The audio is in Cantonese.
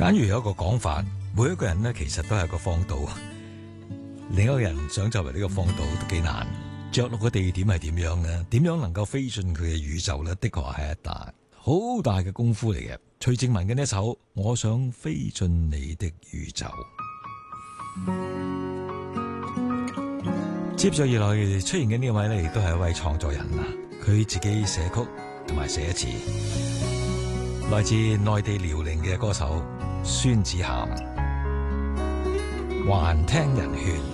假如有一個講法，每一個人呢其實都係一個荒島，另一個人想作為呢個荒島都幾難。着陸嘅地點係點樣呢？點樣能夠飛進佢嘅宇宙呢？的確係一大好大嘅功夫嚟嘅。徐靜雯嘅呢一首《我想飛進你的宇宙》，接住而來出現嘅呢位呢，亦都係一位創作人啊！佢自己寫曲同埋寫詞，來自內地遼寧嘅歌手孫子涵，還聽人勸。